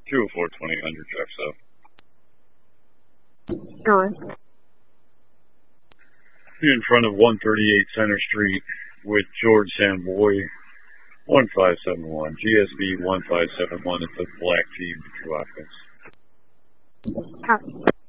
204 2000 checks up. Going. You're in front of 138 Center Street with George Samboy, 1571, GSB 1571. It's a black team, 2 occupants. Copy.